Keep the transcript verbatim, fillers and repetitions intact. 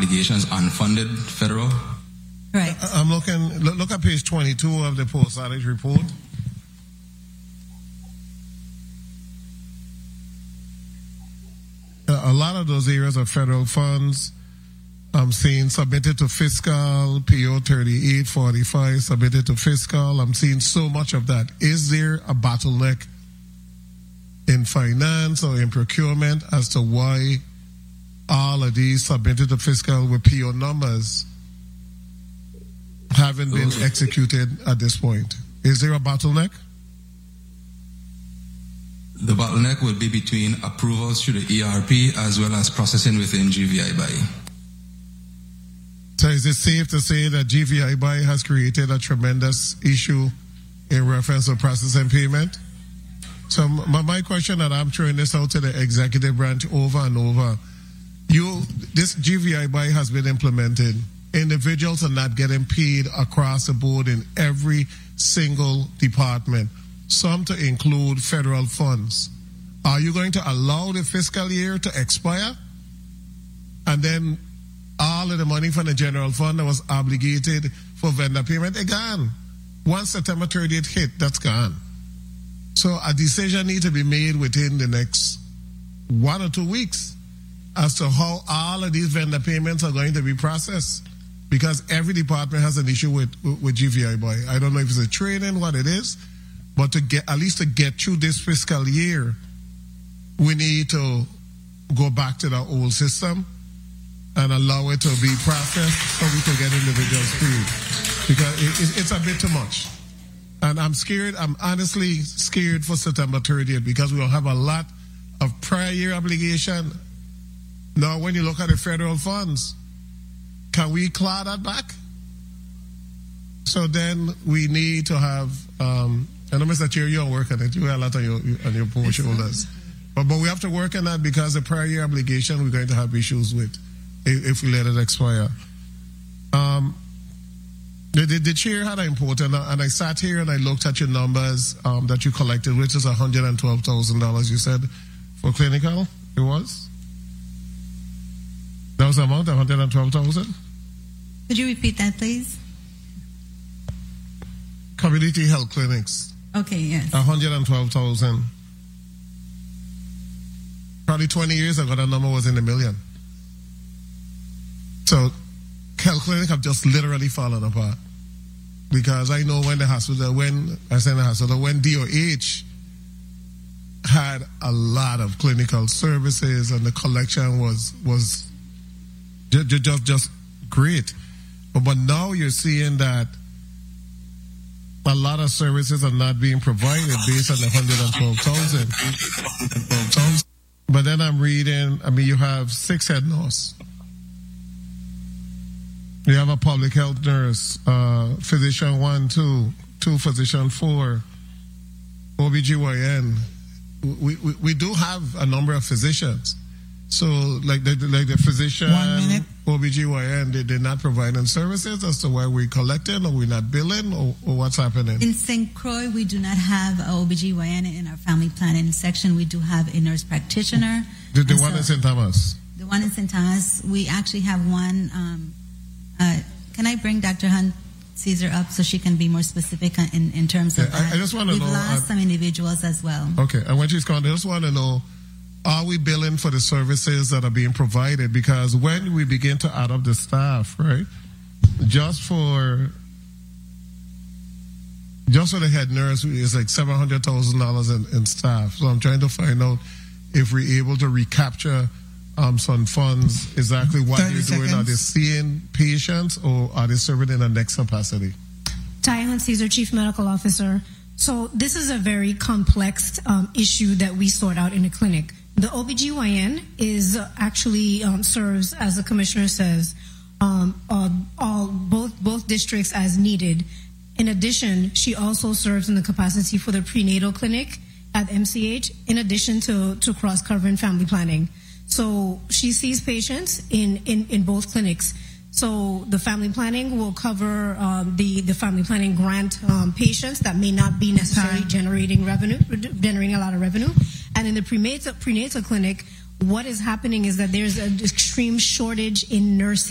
obligations unfunded federal. Right. I'm looking, look, look at page twenty-two of the post-audit report. A lot of those areas of federal funds, I'm seeing submitted to fiscal, P O thirty-eight forty-five, submitted to fiscal. I'm seeing so much of that. Is there a bottleneck in finance or in procurement as to why all of these submitted to fiscal with P O numbers haven't been executed at this point? Is there a bottleneck? The bottleneck would be between approvals through the E R P as well as processing within G V I B I. So is it safe to say that G V I B I has created a tremendous issue in reference to processing payment? So my, my question, that I'm throwing this out to the executive branch over and over, you, this G V I B I has been implemented. Individuals are not getting paid across the board in every single department, some to include federal funds. Are you going to allow the fiscal year to expire? And then all of the money from the general fund that was obligated for vendor payment, it gone. Once September thirtieth hit, that's gone. So a decision needs to be made within the next one or two weeks as to how all of these vendor payments are going to be processed. Because every department has an issue with, with G V I B I. I don't know if it's a training, what it is, but to get, at least to get through this fiscal year, we need to go back to the old system and allow it to be processed so we can get individuals paid. Because it, it, it's a bit too much. And I'm scared, I'm honestly scared for September thirtieth because we'll have a lot of prior year obligation. Now, when you look at the federal funds, can we claw that back? So then we need to have, um, I know, Mister Chair, you're working on it. You have a lot on your, on your poor shoulders. But, but we have to work on that because the prior year obligation we're going to have issues with if, if we let it expire. Um, the, the, the chair had an important, and I sat here and I looked at your numbers um, that you collected, which is one hundred twelve thousand dollars, you said, for clinical, it was? That was the amount, one hundred twelve thousand dollars? Could you repeat that, please? Community health clinics. Okay, yes. one hundred twelve thousand dollars. Probably twenty years ago, that number was in the million. So, health clinics have just literally fallen apart. Because I know when the hospital, when, I said the hospital, when D O H had a lot of clinical services and the collection was, was just, just, just great. But, but now you're seeing that a lot of services are not being provided based on the one hundred twelve thousand. But then I'm reading, I mean, you have six head nurse. You have a public health nurse, uh, physician one, two, two physician four, O B G Y N. We, we, we do have a number of physicians. So, like the, like the physician, O B G Y N, they, they're not providing services as to why we're collecting or we're not billing or, or what's happening? In Saint Croix, we do not have a O B G Y N in our family planning section. We do have a nurse practitioner. The, the one so, in Saint Thomas? The one in Saint Thomas. We actually have one. Um, uh, can I bring Doctor Hunt Caesar up so she can be more specific in, in terms of yeah, that? I, I just want to We've know. lost uh, some individuals as well. Okay, and when she's gone, I just want to know, are we billing for the services that are being provided? Because when we begin to add up the staff, right, just for just for the head nurse is like seven hundred thousand dollars in, in staff. So I'm trying to find out if we're able to recapture um, some funds, exactly what they're doing. Seconds. Are they seeing patients or are they serving in a next capacity? Ty Hunt Caesar, Chief Medical Officer. So this is a very complex um, issue that we sort out in the clinic. The O B G Y N is uh, actually um, serves, as the commissioner says, um, uh, all both both districts as needed. In addition, she also serves in the capacity for the prenatal clinic at M C H, in addition to, to cross-covering family planning. So she sees patients in, in, in both clinics. So the family planning will cover um, the, the family planning grant um, patients that may not be necessarily generating revenue, generating a lot of revenue. And in the prenatal, prenatal clinic, what is happening is that there's an extreme shortage in nurses.